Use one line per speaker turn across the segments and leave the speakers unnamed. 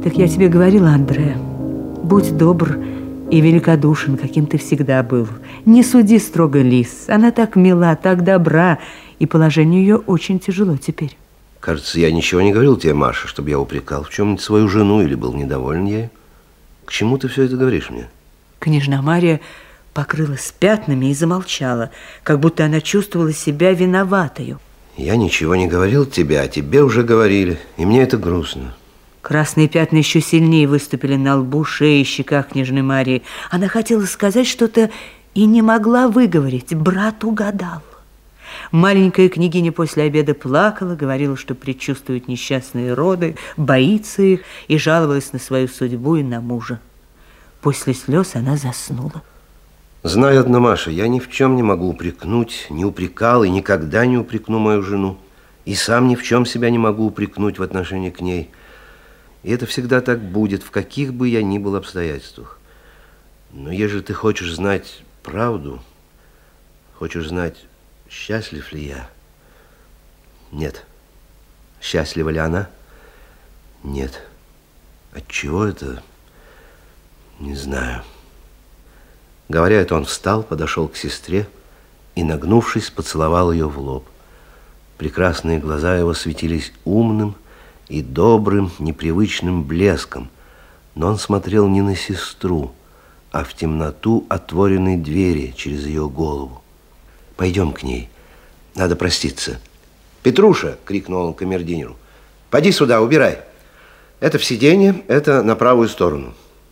Так я тебе говорила, Андре, будь добр и великодушен, каким ты всегда был. Не суди строго Лиз. Она так мила, так добра, и положение ее очень тяжело теперь.
Кажется, я ничего не говорил тебе, Маша, чтобы я упрекал в чем-нибудь свою жену или был недоволен ею. К чему ты все это говоришь мне?
Княжна Мария покрылась пятнами и замолчала, как будто она чувствовала себя виноватою.
Я ничего не говорил тебе, а тебе уже говорили, и мне это грустно.
Красные пятна еще сильнее выступили на лбу, шее и щеках княжны Марии. Она хотела сказать что-то и не могла выговорить. Брат угадал. Маленькая княгиня после обеда плакала, говорила, что предчувствует несчастные роды, боится их и жаловалась на свою судьбу и на мужа. После слез она заснула.
Знай одно, Маша, я ни в чем не могу упрекнуть, не упрекал и никогда не упрекну мою жену. И сам ни в чем себя не могу упрекнуть в отношении к ней. И это всегда так будет, в каких бы я ни был обстоятельствах. Но ежели ты хочешь знать правду, хочешь знать, счастлив ли я? Нет. Счастлива ли она? Нет. Отчего это? Не знаю. Говоря это, он встал, подошел к сестре и, нагнувшись, поцеловал ее в лоб. Прекрасные глаза его светились умным и добрым, непривычным блеском, но он смотрел не на сестру, а в темноту отворенной двери через ее голову. «Пойдем к ней. Надо проститься». «Петруша!» — крикнул он камердинеру. «Поди сюда, убирай. Это в сиденье, это на правую сторону».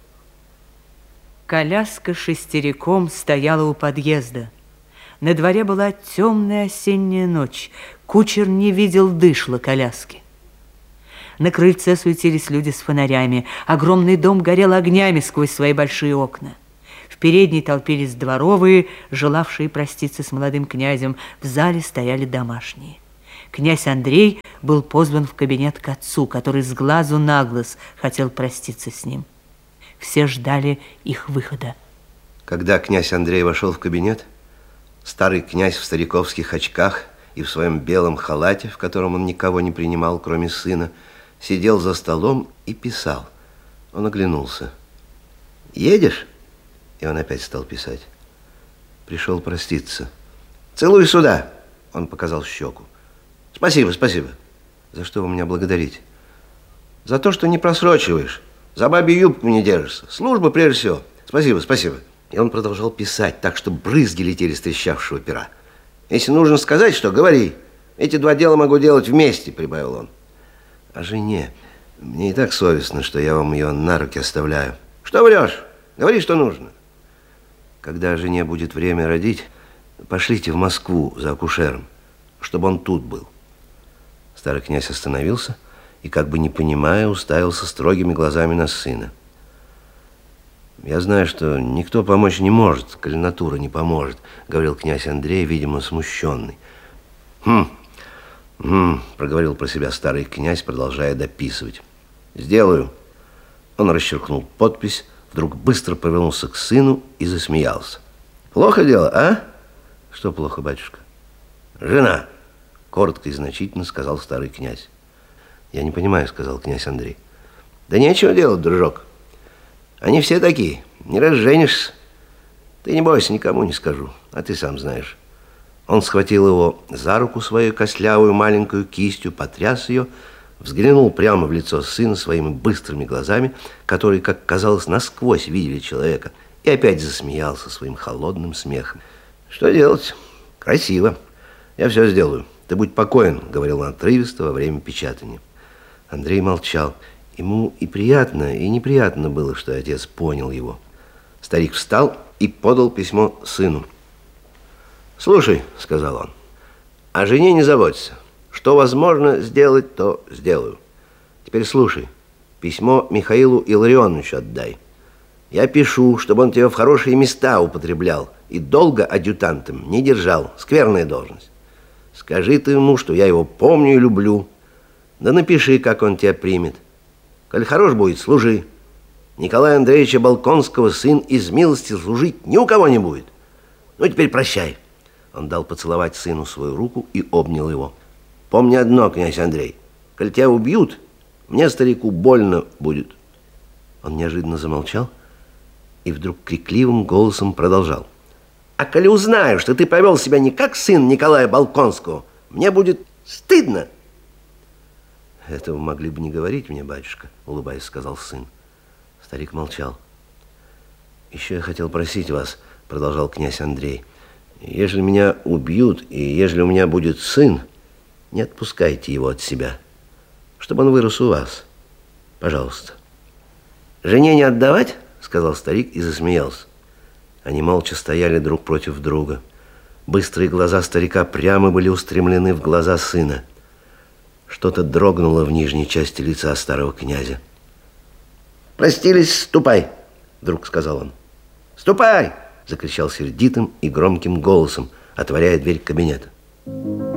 Коляска шестериком стояла у подъезда. На дворе была темная осенняя ночь. Кучер не видел дышла коляски. На крыльце суетились люди с фонарями. Огромный дом горел огнями сквозь свои большие окна. В передней толпились дворовые, желавшие проститься с молодым князем. В зале стояли домашние. Князь Андрей был позван в кабинет к отцу, который с глазу на глаз хотел проститься с ним. Все ждали их выхода.
Когда князь Андрей вошел в кабинет, старый князь в стариковских очках и в своем белом халате, в котором он никого не принимал, кроме сына, сидел за столом и писал. Он оглянулся. «Едешь?» И он опять стал писать. Пришел проститься. «Целуй сюда!» Он показал щеку. «Спасибо, спасибо». «За что вы меня благодарите?» «За то, что не просрочиваешь. За бабью юбку не держишься. Служба прежде всего. Спасибо, спасибо». И он продолжал писать так, что брызги летели с трещавшего пера. «Если нужно сказать, что, говори. Эти два дела могу делать вместе», прибавил он. «О жене. Мне и так совестно, что я вам ее на руки оставляю». «Что врешь? Говори, что нужно». «Когда жене будет время родить, пошлите в Москву за акушером, чтобы он тут был». Старый князь остановился и, как бы не понимая, уставился строгими глазами на сына. «Я знаю, что никто помочь не может, коли натура не поможет», говорил князь Андрей, видимо, смущенный. Проговорил про себя старый князь, продолжая дописывать. «Сделаю». Он расчеркнул подпись, вдруг быстро повернулся к сыну и засмеялся. «Плохо дело, а?» «Что плохо, батюшка?» «Жена», коротко и значительно сказал старый князь. «Я не понимаю», сказал князь Андрей. «Да нечего делать, дружок. Они все такие, не разженишься. Ты не бойся, никому не скажу, а ты сам знаешь». Он схватил его за руку своей костлявую маленькую кистью, потряс ее, взглянул прямо в лицо сына своими быстрыми глазами, которые, как казалось, насквозь видели человека, и опять засмеялся своим холодным смехом. «Что делать? Красиво. Я все сделаю. Ты будь покоен», говорил он отрывисто во время печатания. Андрей молчал. Ему и приятно, и неприятно было, что отец понял его. Старик встал и подал письмо сыну. «Слушай», — сказал он, — «о жене не заботься. Что возможно сделать, то сделаю. Теперь слушай, письмо Михаилу Илларионовичу отдай. Я пишу, чтобы он тебя в хорошие места употреблял и долго адъютантом не держал. Скверная должность. Скажи ты ему, что я его помню и люблю. Да напиши, как он тебя примет. Коль хорош будет, служи. Николая Андреевича Балконского сын из милости служить ни у кого не будет. Ну, теперь прощай». Он дал поцеловать сыну свою руку и обнял его. «Помни одно, князь Андрей, коль тебя убьют, мне, старику, больно будет. Он неожиданно замолчал и вдруг крикливым голосом продолжал. А коли узнаю, что ты повел себя не как сын Николая Болконского, мне будет стыдно. Этого могли бы не говорить мне, батюшка, улыбаясь, сказал сын. Старик молчал. Еще я хотел просить вас, продолжал князь Андрей, ежели меня убьют и ежели у меня будет сын, не отпускайте его от себя, чтобы он вырос у вас. Пожалуйста. Жене не отдавать? Сказал старик и засмеялся. Они молча стояли друг против друга. Быстрые глаза старика прямо были устремлены в глаза сына. Что-то дрогнуло в нижней части лица старого князя. «Простились, ступай!» — вдруг сказал он. «Ступай!» — закричал сердитым и громким голосом, отворяя дверь кабинета.